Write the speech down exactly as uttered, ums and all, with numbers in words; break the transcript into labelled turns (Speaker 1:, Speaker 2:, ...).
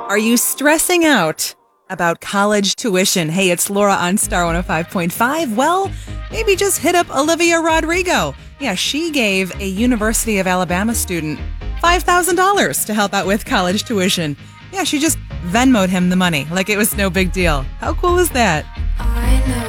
Speaker 1: Are you stressing out about college tuition? Hey, it's Laura on Star one oh five point five. Well, maybe just hit up Olivia Rodrigo. Yeah, she gave a University of Alabama student five thousand dollars to help out with college tuition. Yeah, she just Venmoed him the money like it was no big deal. How cool is that?